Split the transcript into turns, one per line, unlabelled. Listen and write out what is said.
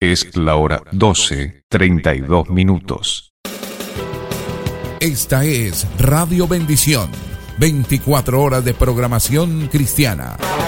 Es la hora 12:32.
Esta es Radio Bendición, 24 horas de programación cristiana.